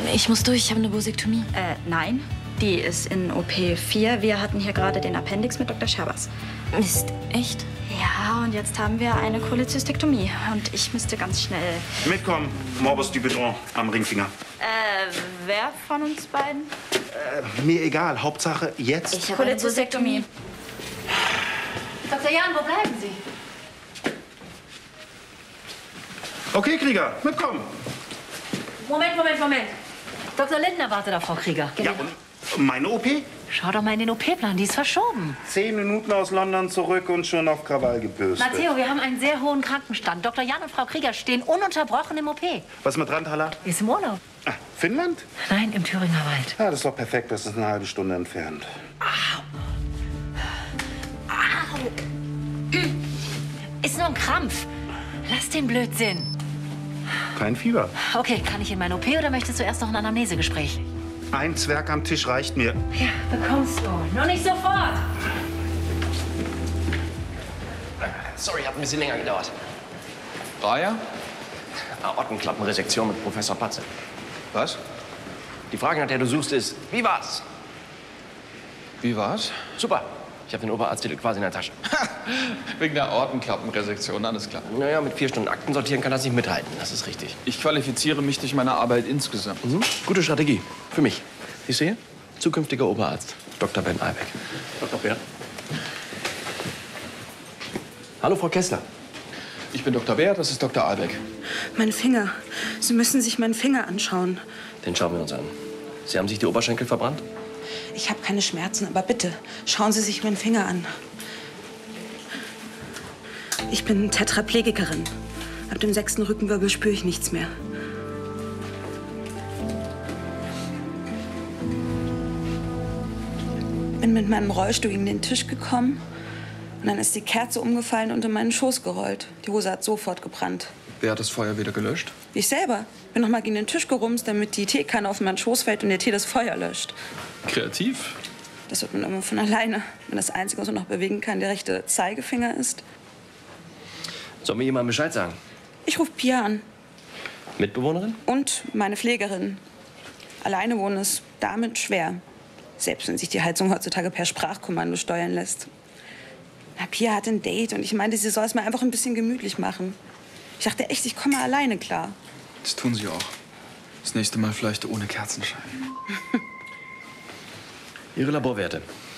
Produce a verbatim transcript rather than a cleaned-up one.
Ich muss durch, ich habe eine Vasektomie. Äh, nein. Die ist in O P vier. Wir hatten hier gerade den Appendix mit Doktor Scherbers. Mist, echt? Ja, und jetzt haben wir eine Cholezystektomie. Und ich müsste ganz schnell... Mitkommen, Morbus du Bedron am Ringfinger. Äh, wer von uns beiden? Äh, mir egal, Hauptsache jetzt. Ich habe eine Cholezystektomie. Doktor Jan, wo bleiben Sie? Okay, Krieger, mitkommen. Moment, Moment, Moment. Doktor Lindner wartet auf Frau Krieger. Ja, und meine O P? Schau doch mal in den O P-Plan, die ist verschoben. Zehn Minuten aus London zurück und schon auf Krawall gebürstet. Matteo, wir haben einen sehr hohen Krankenstand. Doktor Jan und Frau Krieger stehen ununterbrochen im O P. Was mit Randhaller? Ist im Urlaub. Ah, Finnland? Nein, im Thüringer Wald. Ja, das ist doch perfekt, das ist eine halbe Stunde entfernt. Au. Au. Ist nur ein Krampf. Lass den Blödsinn. Kein Fieber. Okay, kann ich in mein O P oder möchtest du erst noch ein Anamnesegespräch? Ein Zwerg am Tisch reicht mir. Ja, bekommst du. Nur nicht sofort. Sorry, hat ein bisschen länger gedauert. Raya? Aortenklappenresektion mit Professor Patze. Was? Die Frage, nach der du suchst, ist, wie war's? Wie war's? Super. Ich habe den Oberarzttitel quasi in der Tasche. Wegen der Aortenklappenresektion, alles klar. Naja, mit vier Stunden Akten sortieren kann das nicht mithalten. Das ist richtig. Ich qualifiziere mich durch meine Arbeit insgesamt. Mhm. Gute Strategie. Für mich. Siehst du hier? Zukünftiger Oberarzt. Doktor Ben Albeck. Doktor Bär. Hallo, Frau Kessler. Ich bin Doktor Bär, das ist Doktor Albeck. Mein Finger. Sie müssen sich meinen Finger anschauen. Den schauen wir uns an. Sie haben sich die Oberschenkel verbrannt? Ich habe keine Schmerzen, aber bitte, schauen Sie sich meinen Finger an. Ich bin Tetraplegikerin. Ab dem sechsten Rückenwirbel spüre ich nichts mehr. Bin mit meinem Rollstuhl gegen den Tisch gekommen und dann ist die Kerze umgefallen und in meinen Schoß gerollt. Die Hose hat sofort gebrannt. Wer hat das Feuer wieder gelöscht? Ich selber. Bin noch mal gegen den Tisch gerumst, damit die Teekanne auf meinen Schoß fällt und der Tee das Feuer löscht. Kreativ. Das wird man immer von alleine, wenn das Einzige, was man noch bewegen kann, der rechte Zeigefinger ist. Sollen wir jemandem Bescheid sagen? Ich rufe Pia an. Mitbewohnerin? Und meine Pflegerin. Alleine wohnen ist damit schwer. Selbst wenn sich die Heizung heutzutage per Sprachkommando steuern lässt. Na, Pia hat ein Date und ich meinte, sie soll es mir einfach ein bisschen gemütlich machen. Ich dachte echt, ich komme alleine klar. Das tun Sie auch. Das nächste Mal vielleicht ohne Kerzenschein. Ihre Laborwerte.